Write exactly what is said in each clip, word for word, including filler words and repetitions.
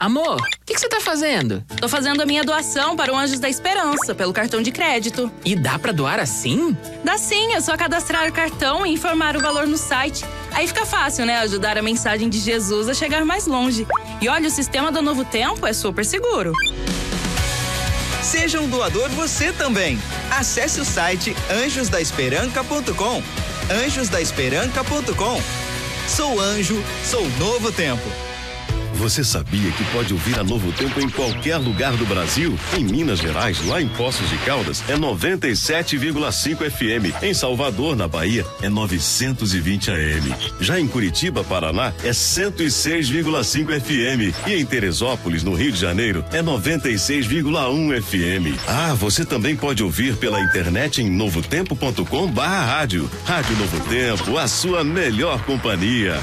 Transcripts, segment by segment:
Amor, o que, que você tá fazendo? Tô fazendo a minha doação para o Anjos da Esperança, pelo cartão de crédito. E dá pra doar assim? Dá sim, é só cadastrar o cartão e informar o valor no site. Aí fica fácil, né? Ajudar a mensagem de Jesus a chegar mais longe. E olha, o sistema do Novo Tempo é super seguro. Seja um doador você também. Acesse o site anjos da esperança ponto com. anjos da esperança ponto com. Sou Anjo, sou Novo Tempo. Você sabia que pode ouvir a Novo Tempo em qualquer lugar do Brasil? Em Minas Gerais, lá em Poços de Caldas, é noventa e sete vírgula cinco F M. Em Salvador, na Bahia, é novecentos e vinte A M. Já em Curitiba, Paraná, é cento e seis vírgula cinco F M. E em Teresópolis, no Rio de Janeiro, é noventa e seis vírgula um F M. Ah, você também pode ouvir pela internet em novotempo ponto com barra rádio. Rádio Novo Tempo, a sua melhor companhia.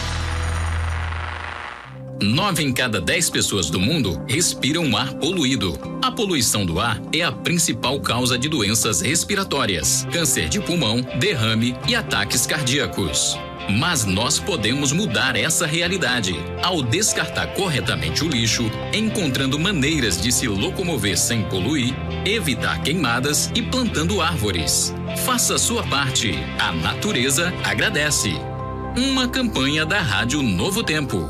Nove em cada dez pessoas do mundo respiram um ar poluído. A poluição do ar é a principal causa de doenças respiratórias, câncer de pulmão, derrame e ataques cardíacos. Mas nós podemos mudar essa realidade ao descartar corretamente o lixo, encontrando maneiras de se locomover sem poluir, evitar queimadas e plantando árvores. Faça a sua parte. A natureza agradece. Uma campanha da Rádio Novo Tempo.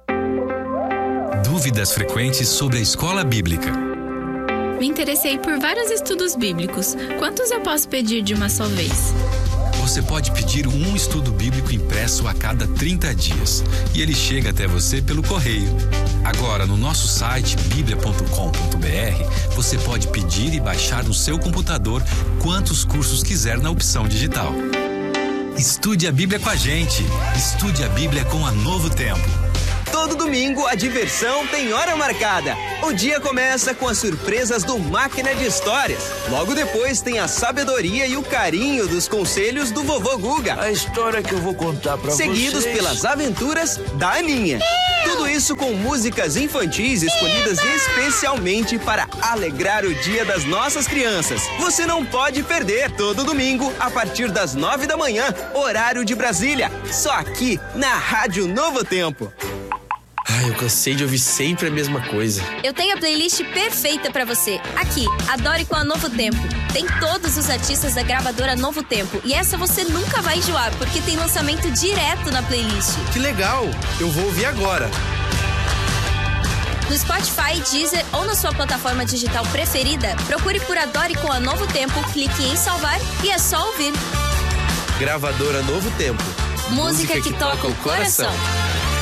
Dúvidas frequentes sobre a escola bíblica. Me interessei por vários estudos bíblicos. Quantos eu posso pedir de uma só vez? Você pode pedir um estudo bíblico impresso a cada trinta dias e ele chega até você pelo correio. Agora, no nosso site bíblia ponto com ponto b r, você pode pedir e baixar no seu computador quantos cursos quiser na opção digital. Estude a Bíblia com a gente. Estude a Bíblia com a Novo Tempo. Todo domingo a diversão tem hora marcada. O dia começa com as surpresas do Máquina de Histórias. Logo depois tem a sabedoria e o carinho dos conselhos do vovô Guga. A história que eu vou contar pra vocês. Seguidos pelas aventuras da Aninha. Tudo isso com músicas infantis escolhidas especialmente para alegrar o dia das nossas crianças. Você não pode perder todo domingo a partir das nove da manhã, horário de Brasília. Só aqui na Rádio Novo Tempo. Ai, eu cansei de ouvir sempre a mesma coisa. Eu tenho a playlist perfeita pra você. Aqui, Adore com a Novo Tempo. Tem todos os artistas da gravadora Novo Tempo. E essa você nunca vai enjoar, porque tem lançamento direto na playlist. Que legal! Eu vou ouvir agora. No Spotify, Deezer ou na sua plataforma digital preferida, procure por Adore com a Novo Tempo, clique em salvar e é só ouvir. Gravadora Novo Tempo. Música, Música que, que toca o coração. coração.